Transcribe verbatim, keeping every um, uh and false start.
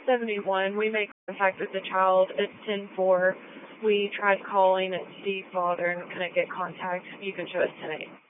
seventy-one. We make contact with the child. It's ten four. We tried calling at Steve's father and couldn't get contact. You can show us tonight.